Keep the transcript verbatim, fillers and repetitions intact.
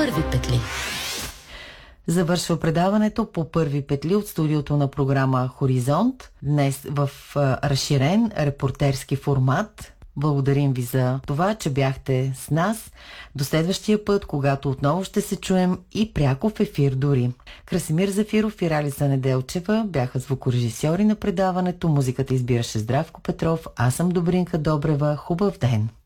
първи петли. Завършва предаването по първи петли от студиото на програма Хоризонт. Днес в а, разширен репортерски формат. Благодарим ви за това, че бяхте с нас. До следващия път, когато отново ще се чуем и пряко в ефир дори. Красимир Зафиров и Ралица Неделчева бяха звукорежисьори на предаването. Музиката избираше Здравко Петров. Аз съм Добринка Добрева. Хубав ден!